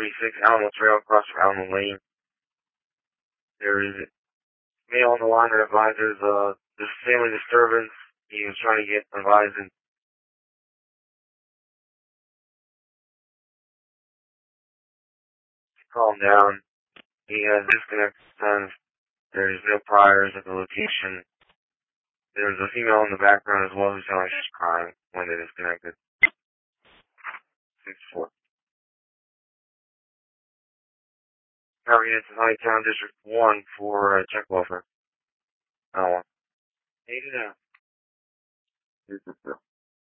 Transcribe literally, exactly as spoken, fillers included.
thirty-six Alamo Trail across from Alamo Lane. There is a male on the line that advises uh, this family disturbance. He was trying to get advising. Calm down. He has disconnected sons. There's no priors at the location. There's a female in the background as well who sounds like she's crying when they disconnected. six four. Power units in Honeytown District one for uh, check welfare. Oh, eight it out.